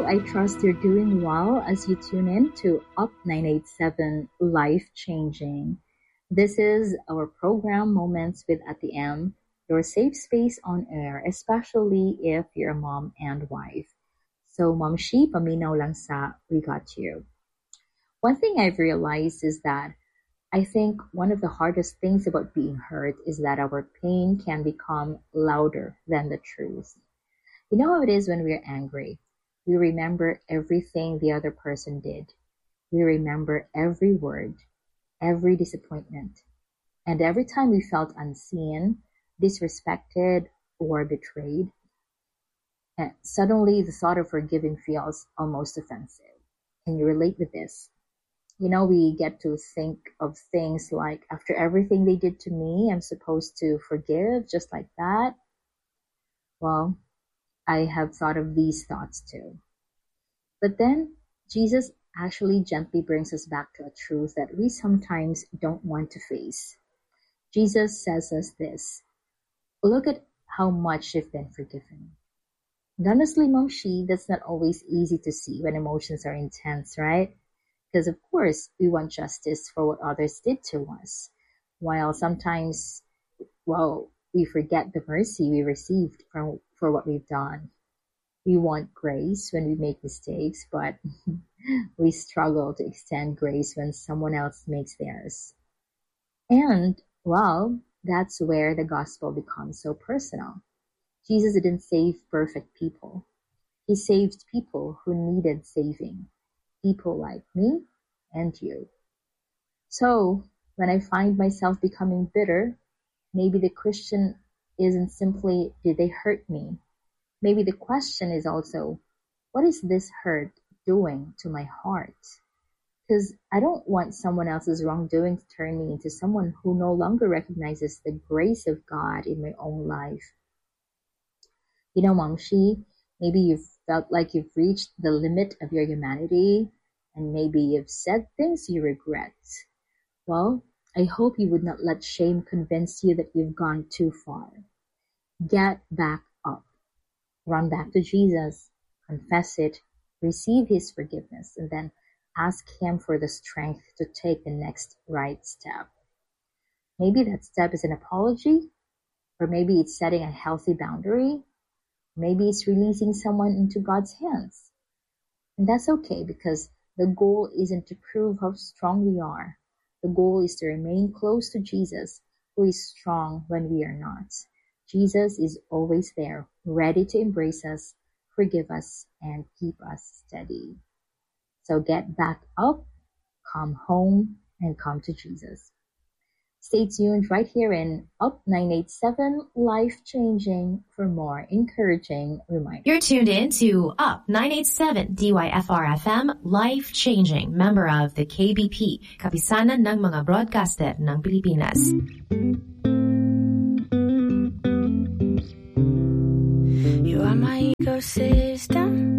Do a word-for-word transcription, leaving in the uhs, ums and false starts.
Hello, I trust you're doing well as you tune in to Up nine eighty-seven Life Changing. This is our program Moments with Ate M, your safe space on air, especially if you're a mom and wife. So, Mom Shi, paminaw lang sa we got you. One thing I've realized is that I think one of the hardest things about being hurt is that our pain can become louder than the truth. You know how it is when we're angry. We remember everything the other person did. We remember every word, every disappointment. And every time we felt unseen, disrespected, or betrayed, and suddenly the thought of forgiving feels almost offensive. Can you relate with this? You know, we get to think of things like, after everything they did to me, I'm supposed to forgive just like that. Well, I have thought of these thoughts too. But then Jesus actually gently brings us back to a truth that we sometimes don't want to face. Jesus says us this, look at how much you've been forgiven. And honestly, Mom Shi, that's not always easy to see when emotions are intense, right? Because of course, we want justice for what others did to us, while sometimes, well, we forget the mercy we received from, for what we've done. We want grace when we make mistakes, but we struggle to extend grace when someone else makes theirs. And, well, that's where the gospel becomes so personal. Jesus didn't save perfect people. He saved people who needed saving. People like me and you. So, when I find myself becoming bitter, maybe the question isn't simply, did they hurt me? Maybe the question is also, what is this hurt doing to my heart? Because I don't want someone else's wrongdoing to turn me into someone who no longer recognizes the grace of God in my own life. You know, Mom Shi, maybe you've felt like you've reached the limit of your humanity, and maybe you've said things you regret. Well, I hope you would not let shame convince you that you've gone too far. Get back up. Run back to Jesus, confess it, receive his forgiveness, and then ask him for the strength to take the next right step. Maybe that step is an apology, or maybe it's setting a healthy boundary. Maybe it's releasing someone into God's hands. And that's okay, because the goal isn't to prove how strong we are. The goal is to remain close to Jesus, who is strong when we are not. Jesus is always there, ready to embrace us, forgive us, and keep us steady. So get back up, come home, and come to Jesus. Stay tuned right here in Up nine eighty-seven Life Changing for more encouraging reminders. You're tuned in to Up nine eighty-seven D Y F R F M Life Changing, member of the K B P, Kapisanan ng mga Broadcaster ng Pilipinas. You are my ecosystem.